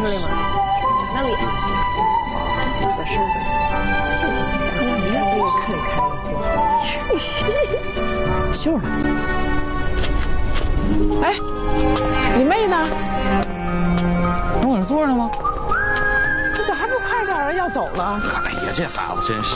出来吗？长张脸。有事儿。你让这个看一看。秀儿。哎，你妹呢？ 跟我这坐着呢吗？ 你咋还不快点啊？要走了？ 哎呀，这孩子真是。